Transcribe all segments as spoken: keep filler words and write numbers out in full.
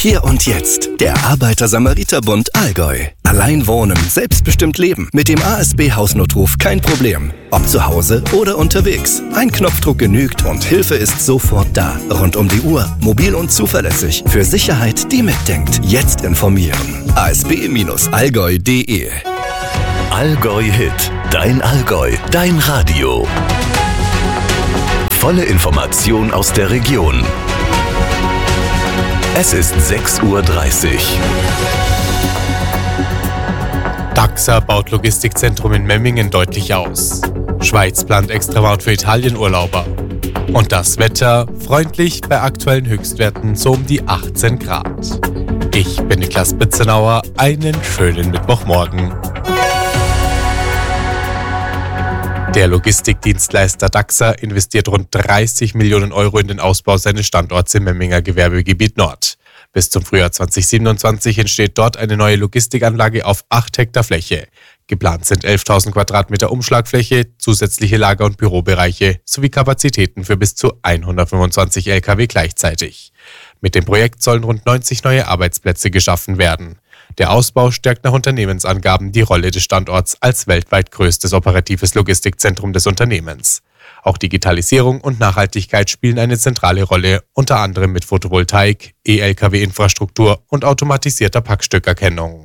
Hier und jetzt. Der Arbeiter-Samariter-Bund Allgäu. Allein wohnen, selbstbestimmt leben. Mit dem A S B-Hausnotruf kein Problem. Ob zu Hause oder unterwegs. Ein Knopfdruck genügt und Hilfe ist sofort da. Rund um die Uhr, mobil und zuverlässig. Für Sicherheit, die mitdenkt. Jetzt informieren. a s b Bindestrich allgäu punkt d e Allgäu Hit. Dein Allgäu. Dein Radio. Volle Information aus der Region. Es ist sechs Uhr dreißig. DAXA baut Logistikzentrum in Memmingen deutlich aus. Schweiz plant Extramaut für Italienurlauber. Und das Wetter freundlich bei aktuellen Höchstwerten so um die achtzehn Grad. Ich bin Niklas Bitzenauer, einen schönen Mittwochmorgen. Der Logistikdienstleister DAXA investiert rund dreißig Millionen Euro in den Ausbau seines Standorts im Memminger Gewerbegebiet Nord. Bis zum Frühjahr zwanzig siebenundzwanzig entsteht dort eine neue Logistikanlage auf acht Hektar Fläche. Geplant sind elftausend Quadratmeter Umschlagfläche, zusätzliche Lager- und Bürobereiche sowie Kapazitäten für bis zu hundertfünfundzwanzig L K W gleichzeitig. Mit dem Projekt sollen rund neunzig neue Arbeitsplätze geschaffen werden. Der Ausbau stärkt nach Unternehmensangaben die Rolle des Standorts als weltweit größtes operatives Logistikzentrum des Unternehmens. Auch Digitalisierung und Nachhaltigkeit spielen eine zentrale Rolle, unter anderem mit Photovoltaik, E L K W-Infrastruktur und automatisierter Packstückerkennung.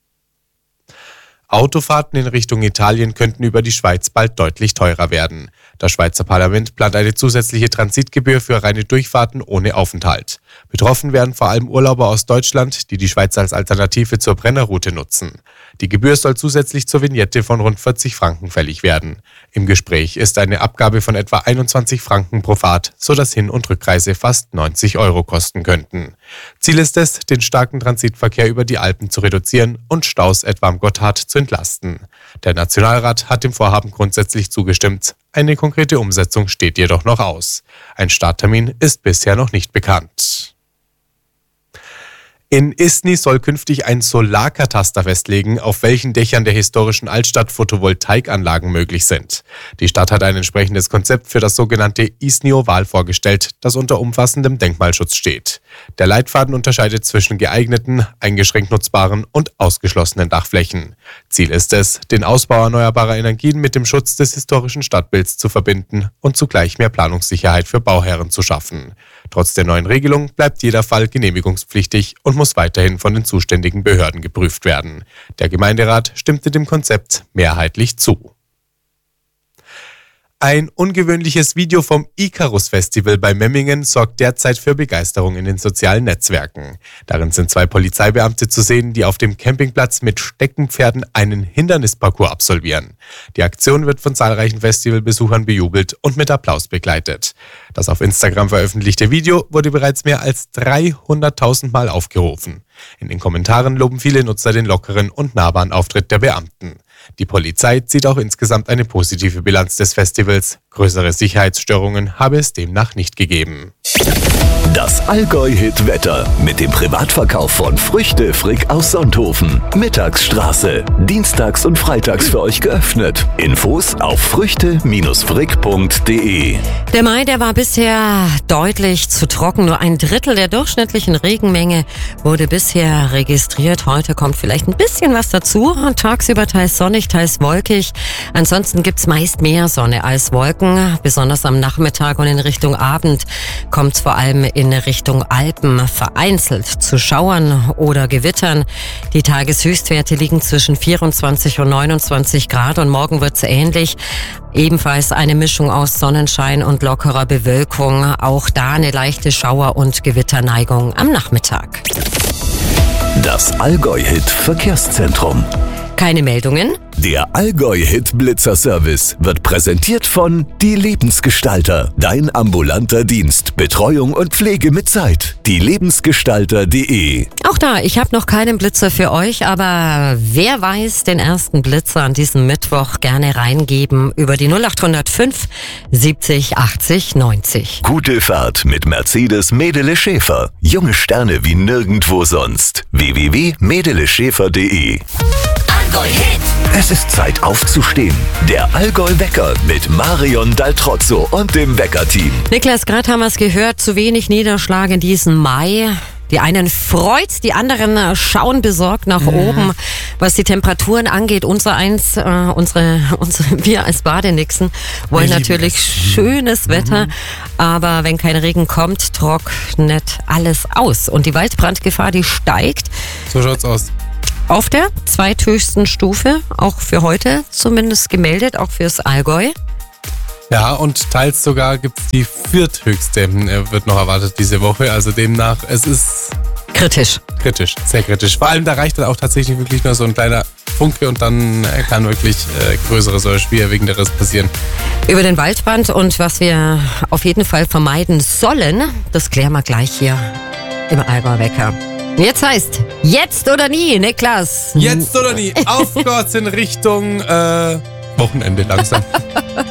Autofahrten in Richtung Italien könnten über die Schweiz bald deutlich teurer werden. Das Schweizer Parlament plant eine zusätzliche Transitgebühr für reine Durchfahrten ohne Aufenthalt. Betroffen werden vor allem Urlauber aus Deutschland, die die Schweiz als Alternative zur Brennerroute nutzen. Die Gebühr soll zusätzlich zur Vignette von rund vierzig Franken fällig werden. Im Gespräch ist eine Abgabe von etwa einundzwanzig Franken pro Fahrt, sodass Hin- und Rückreise fast neunzig Euro kosten könnten. Ziel ist es, den starken Transitverkehr über die Alpen zu reduzieren und Staus etwa am Gotthard zu entlasten. Der Nationalrat hat dem Vorhaben grundsätzlich zugestimmt. Eine konkrete Umsetzung steht jedoch noch aus. Ein Starttermin ist bisher noch nicht bekannt. In Isny soll künftig ein Solarkataster festlegen, auf welchen Dächern der historischen Altstadt Photovoltaikanlagen möglich sind. Die Stadt hat ein entsprechendes Konzept für das sogenannte Isny-Oval vorgestellt, das unter umfassendem Denkmalschutz steht. Der Leitfaden unterscheidet zwischen geeigneten, eingeschränkt nutzbaren und ausgeschlossenen Dachflächen. Ziel ist es, den Ausbau erneuerbarer Energien mit dem Schutz des historischen Stadtbilds zu verbinden und zugleich mehr Planungssicherheit für Bauherren zu schaffen. Trotz der neuen Regelung bleibt jeder Fall genehmigungspflichtig und muss weiterhin von den zuständigen Behörden geprüft werden. Der Gemeinderat stimmte dem Konzept mehrheitlich zu. Ein ungewöhnliches Video vom Icarus-Festival bei Memmingen sorgt derzeit für Begeisterung in den sozialen Netzwerken. Darin sind zwei Polizeibeamte zu sehen, die auf dem Campingplatz mit Steckenpferden einen Hindernisparcours absolvieren. Die Aktion wird von zahlreichen Festivalbesuchern bejubelt und mit Applaus begleitet. Das auf Instagram veröffentlichte Video wurde bereits mehr als dreihunderttausend Mal aufgerufen. In den Kommentaren loben viele Nutzer den lockeren und nahbaren Auftritt der Beamten. Die Polizei zieht auch insgesamt eine positive Bilanz des Festivals. Größere Sicherheitsstörungen habe es demnach nicht gegeben. Das Allgäu-Hit-Wetter mit dem Privatverkauf von Früchte Frick aus Sonthofen. Mittagsstraße. Dienstags und freitags für euch geöffnet. Infos auf früchte frick punkt d e. Der Mai, der war bisher deutlich zu trocken. Nur ein Drittel der durchschnittlichen Regenmenge wurde bisher registriert. Heute kommt vielleicht ein bisschen was dazu. Tagsüber teils sonnig, teils wolkig. Ansonsten gibt's meist mehr Sonne als Wolken. Besonders am Nachmittag und in Richtung Abend kommt es vor allem in Richtung Alpen vereinzelt zu Schauern oder Gewittern. Die Tageshöchstwerte liegen zwischen vierundzwanzig und neunundzwanzig Grad und morgen wird es ähnlich. Ebenfalls eine Mischung aus Sonnenschein und lockerer Bewölkung. Auch da eine leichte Schauer- und Gewitterneigung am Nachmittag. Das Allgäu-Hit-Verkehrszentrum. Keine Meldungen? Der Allgäu-Hit-Blitzer-Service wird präsentiert von Die Lebensgestalter. Dein ambulanter Dienst. Betreuung und Pflege mit Zeit. die lebensgestalter punkt d e. Auch da, ich habe noch keinen Blitzer für euch, aber wer weiß, den ersten Blitzer an diesem Mittwoch gerne reingeben über die null acht null fünf siebzig achtzig neunzig. Gute Fahrt mit Mercedes Medele Schäfer. Junge Sterne wie nirgendwo sonst. w w w punkt medele schäfer punkt d e. Es ist Zeit aufzustehen. Der Allgäu-Wecker mit Marion Daltrozzo und dem Wecker-Team. Niklas, gerade haben wir es gehört, zu wenig Niederschlag in diesem Mai. Die einen freut, die anderen schauen besorgt nach Mhm. oben, was die Temperaturen angeht. Unser eins, äh, unsere, unsere, wir als Badenixen wollen Wir lieben natürlich es. schönes Wetter, aber wenn kein Regen kommt, trocknet alles aus. Und die Waldbrandgefahr, die steigt So schaut's aus. auf der zweithöchsten Stufe, auch für heute zumindest gemeldet, auch fürs Allgäu. Ja, und teils sogar gibt's die vierthöchste, äh, wird noch erwartet diese Woche. Also demnach, es ist Kritisch. kritisch, sehr kritisch. Vor allem, da reicht dann auch tatsächlich wirklich nur so ein kleiner Funke und dann äh, kann wirklich äh, größeres oder schwerwiegenderes passieren. Über den Waldbrand und was wir auf jeden Fall vermeiden sollen, das klären wir gleich hier im Allgäu-Wecker. Jetzt heißt, jetzt oder nie, Niklas. Jetzt oder nie, auf Gott in Richtung äh, Wochenende langsam.